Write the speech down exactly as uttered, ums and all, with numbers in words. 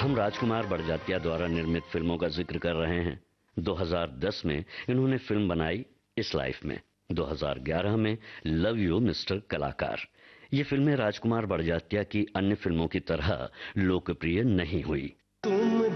हम राजकुमार बड़जात्या द्वारा निर्मित फिल्मों का जिक्र कर रहे हैं। दो हज़ार दस में इन्होंने फिल्म बनाई इस लाइफ में। दो हज़ार ग्यारह में लव यू मिस्टर कलाकार। ये फिल्में राजकुमार बड़जात्या की अन्य फिल्मों की तरह लोकप्रिय नहीं हुई।